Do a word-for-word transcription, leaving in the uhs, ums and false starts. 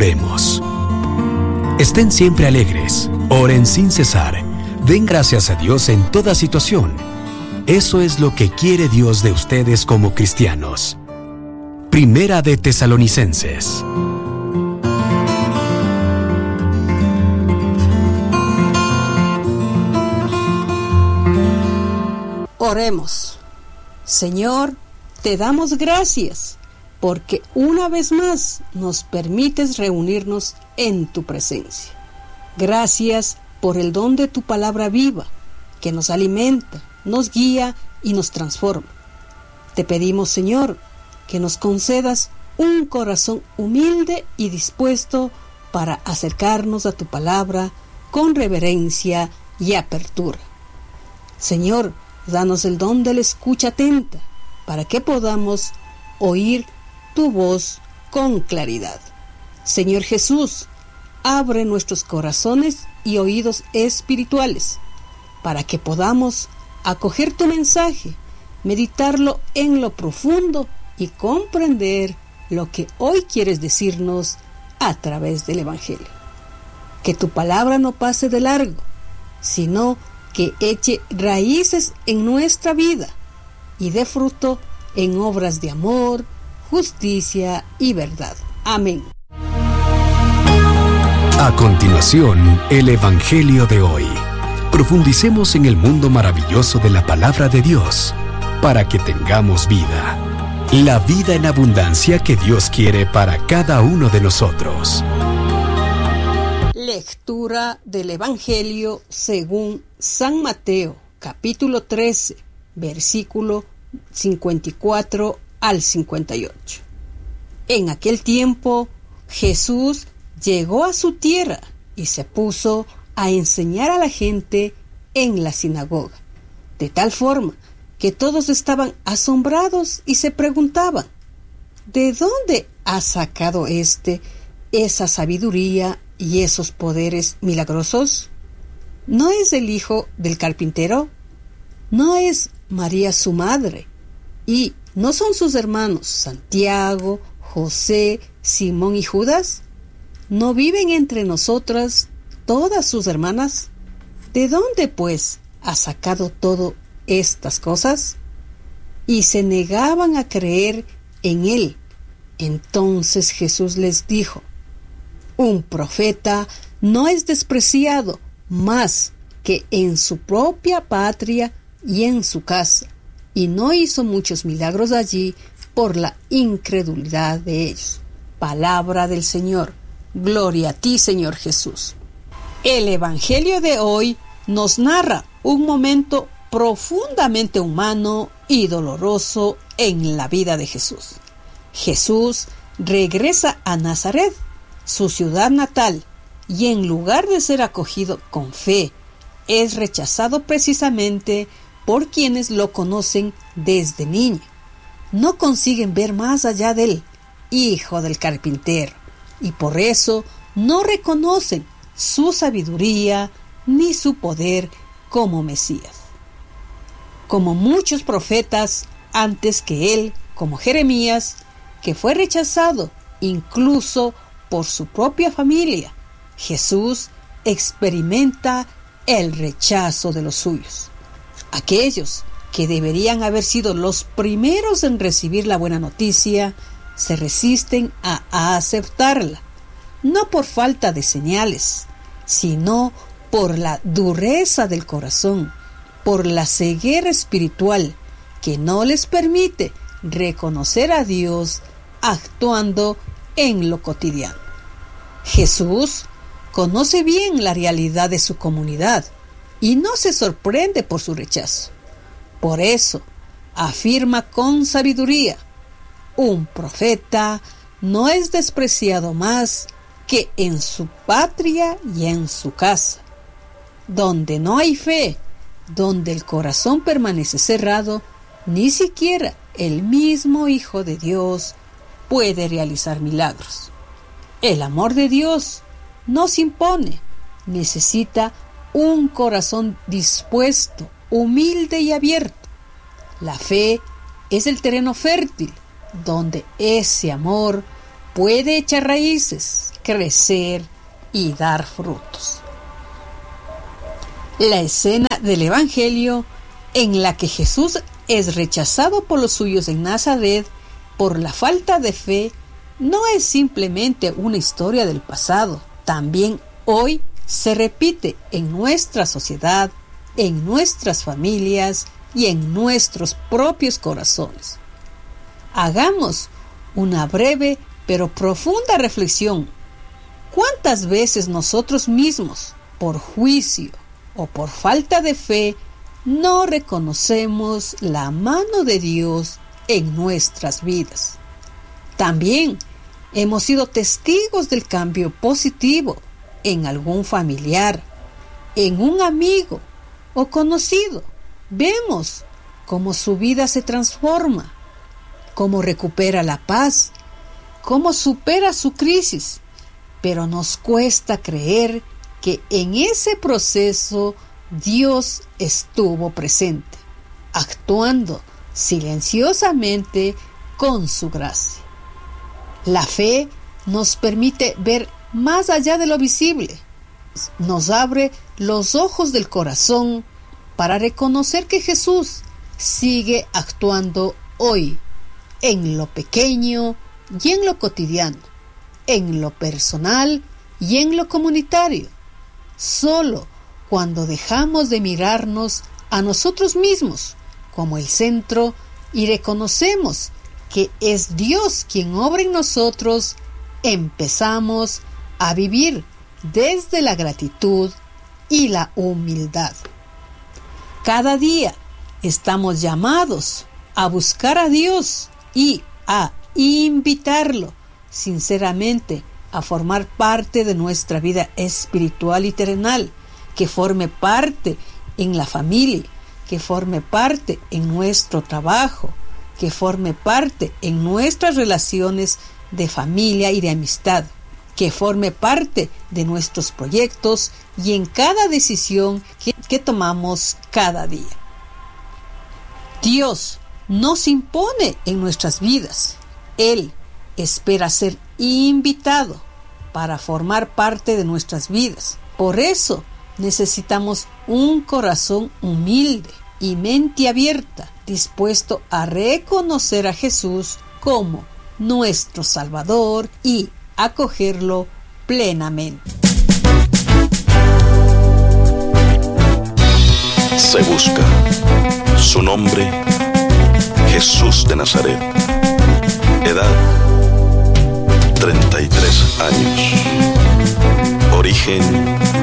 Oremos. Estén siempre alegres, oren sin cesar, den gracias a Dios en toda situación. Eso es lo que quiere Dios de ustedes como cristianos. Primera de Tesalonicenses. Oremos. Señor, te damos gracias porque una vez más nos permites reunirnos en tu presencia. Gracias por el don de tu palabra viva, que nos alimenta, nos guía y nos transforma. Te pedimos, Señor, que nos concedas un corazón humilde y dispuesto para acercarnos a tu palabra con reverencia y apertura. Señor, danos el don de la escucha atenta para que podamos oír tu voz con claridad. Señor Jesús, abre nuestros corazones y oídos espirituales para que podamos acoger tu mensaje, meditarlo en lo profundo y comprender lo que hoy quieres decirnos a través del Evangelio. Que tu palabra no pase de largo, sino que eche raíces en nuestra vida y dé fruto en obras de amor, justicia y verdad. Amén. A continuación, el Evangelio de hoy. Profundicemos en el mundo maravilloso de la palabra de Dios para que tengamos vida. La vida en abundancia que Dios quiere para cada uno de nosotros. Lectura del Evangelio según San Mateo, capítulo trece, versículo cincuenta y cuatro al cincuenta y ocho. En aquel tiempo, Jesús llegó a su tierra y se puso a enseñar a la gente en la sinagoga, de tal forma que todos estaban asombrados y se preguntaban: ¿de dónde ha sacado éste esa sabiduría y esos poderes milagrosos? ¿No es el hijo del carpintero? ¿No es María su madre? ¿Y no son sus hermanos Santiago, José, Simón y Judas? ¿No viven entre nosotras todas sus hermanas? ¿De dónde, pues, ha sacado todas estas cosas? Y se negaban a creer en él. Entonces Jesús les dijo: un profeta no es despreciado más que en su propia patria y en su casa, y no hizo muchos milagros allí por la incredulidad de ellos. Palabra del Señor. Gloria a ti, Señor Jesús. El Evangelio de hoy nos narra un momento profundamente humano y doloroso en la vida de Jesús. Jesús regresa a Nazaret, su ciudad natal, y en lugar de ser acogido con fe, es rechazado precisamente por quienes lo conocen desde niño. No consiguen ver más allá del hijo del carpintero, y por eso no reconocen su sabiduría ni su poder como Mesías. Como muchos profetas antes que él, como Jeremías, que fue rechazado incluso por su propia familia, Jesús experimenta el rechazo de los suyos. Aquellos que deberían haber sido los primeros en recibir la buena noticia, se resisten a, a aceptarla, no por falta de señales, sino por la dureza del corazón, por la ceguera espiritual que no les permite reconocer a Dios actuando en lo cotidiano. Jesús conoce bien la realidad de su comunidad y no se sorprende por su rechazo. Por eso afirma con sabiduría: un profeta no es despreciado más que en su patria y en su casa. Donde no hay fe, donde el corazón permanece cerrado, ni siquiera el mismo Hijo de Dios puede realizar milagros. El amor de Dios nos impone, necesita un corazón dispuesto, humilde y abierto. La fe es el terreno fértil donde ese amor puede echar raíces, crecer y dar frutos. La escena del Evangelio en la que Jesús es rechazado por los suyos en Nazaret por la falta de fe no es simplemente una historia del pasado. También hoy se repite en nuestra sociedad, en nuestras familias y en nuestros propios corazones. Hagamos una breve pero profunda reflexión. ¿Cuántas veces nosotros mismos, por juicio o por falta de fe, no reconocemos la mano de Dios en nuestras vidas? También hemos sido testigos del cambio positivo en algún familiar, en un amigo o conocido. Vemos cómo su vida se transforma, cómo recupera la paz, cómo supera su crisis, pero nos cuesta creer que en ese proceso Dios estuvo presente, actuando silenciosamente con su gracia. La fe nos permite ver más allá de lo visible, nos abre los ojos del corazón para reconocer que Jesús sigue actuando hoy, en lo pequeño y en lo cotidiano, en lo personal y en lo comunitario. Solo cuando dejamos de mirarnos a nosotros mismos como el centro y reconocemos que es Dios quien obra en nosotros, empezamos a vivir desde la gratitud y la humildad. Cada día estamos llamados a buscar a Dios y a invitarlo sinceramente a formar parte de nuestra vida espiritual y terrenal, que forme parte en la familia, que forme parte en nuestro trabajo, que forme parte en nuestras relaciones de familia y de amistad, que forme parte de nuestros proyectos y en cada decisión que, que tomamos cada día. Dios nos impone en nuestras vidas. Él espera ser invitado para formar parte de nuestras vidas. Por eso necesitamos un corazón humilde y mente abierta, dispuesto a reconocer a Jesús como nuestro Salvador y acogerlo plenamente. Se busca su nombre, Jesús de Nazaret. Edad, treinta y tres años. Origen,